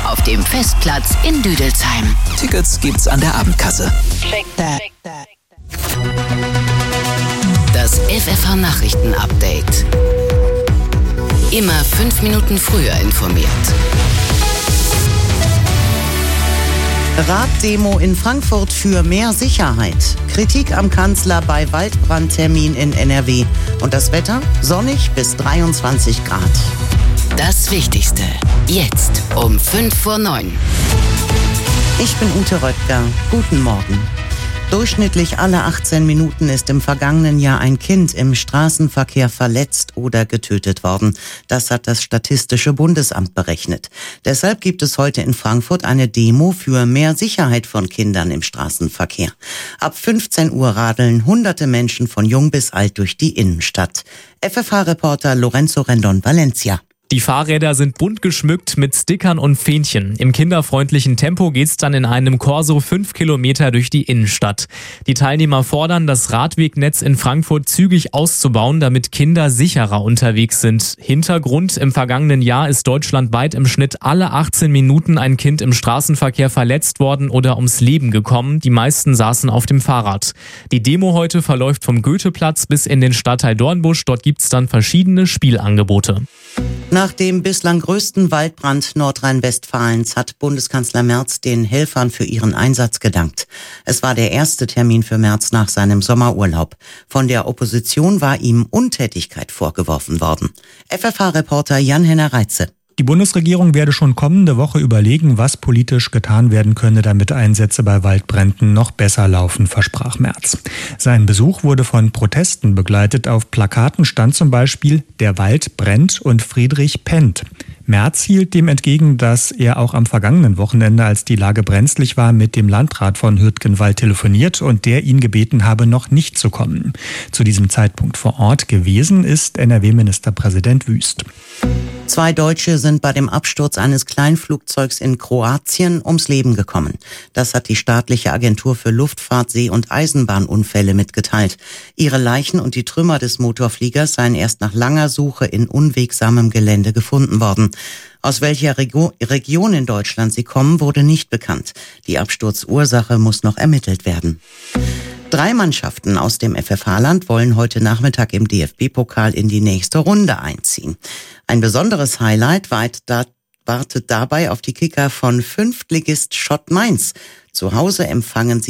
auf dem Festplatz in Düdelsheim. Tickets gibt's an der Abendkasse. Das FFH-Nachrichten-Update. Immer 5 Minuten früher informiert. Raddemo in Frankfurt für mehr Sicherheit. Kritik am Kanzler bei Waldbrandtermin in NRW. Und das Wetter? Sonnig bis 23 Grad. Das Wichtigste. Jetzt um 8:55. Ich bin Ute Röttger. Guten Morgen. Durchschnittlich alle 18 Minuten ist im vergangenen Jahr ein Kind im Straßenverkehr verletzt oder getötet worden. Das hat das Statistische Bundesamt berechnet. Deshalb gibt es heute in Frankfurt eine Demo für mehr Sicherheit von Kindern im Straßenverkehr. Ab 15 Uhr radeln hunderte Menschen von jung bis alt durch die Innenstadt. FFH-Reporter Lorenzo Rendon Valencia. Die Fahrräder sind bunt geschmückt mit Stickern und Fähnchen. Im kinderfreundlichen Tempo geht's dann in einem Corso 5 Kilometer durch die Innenstadt. Die Teilnehmer fordern, das Radwegnetz in Frankfurt zügig auszubauen, damit Kinder sicherer unterwegs sind. Hintergrund: Im vergangenen Jahr ist deutschlandweit im Schnitt alle 18 Minuten ein Kind im Straßenverkehr verletzt worden oder ums Leben gekommen. Die meisten saßen auf dem Fahrrad. Die Demo heute verläuft vom Goetheplatz bis in den Stadtteil Dornbusch. Dort gibt's dann verschiedene Spielangebote. Nach dem bislang größten Waldbrand Nordrhein-Westfalens hat Bundeskanzler Merz den Helfern für ihren Einsatz gedankt. Es war der erste Termin für Merz nach seinem Sommerurlaub. Von der Opposition war ihm Untätigkeit vorgeworfen worden. FFH-Reporter Jan-Henner Reitze. Die Bundesregierung werde schon kommende Woche überlegen, was politisch getan werden könne, damit Einsätze bei Waldbränden noch besser laufen, versprach Merz. Sein Besuch wurde von Protesten begleitet. Auf Plakaten stand zum Beispiel „Der Wald brennt und Friedrich pennt". Merz hielt dem entgegen, dass er auch am vergangenen Wochenende, als die Lage brenzlig war, mit dem Landrat von Hürtgenwald telefoniert und der ihn gebeten habe, noch nicht zu kommen. Zu diesem Zeitpunkt vor Ort gewesen ist NRW-Ministerpräsident Wüst. 2 Deutsche sind bei dem Absturz eines Kleinflugzeugs in Kroatien ums Leben gekommen. Das hat die staatliche Agentur für Luftfahrt, See- und Eisenbahnunfälle mitgeteilt. Ihre Leichen und die Trümmer des Motorfliegers seien erst nach langer Suche in unwegsamem Gelände gefunden worden. Aus welcher Region in Deutschland sie kommen, wurde nicht bekannt. Die Absturzursache muss noch ermittelt werden. 3 Mannschaften aus dem FFH-Land wollen heute Nachmittag im DFB-Pokal in die nächste Runde einziehen. Ein besonderes Highlight wartet dabei auf die Kicker von Fünftligist Schott Mainz. Zu Hause empfangen sie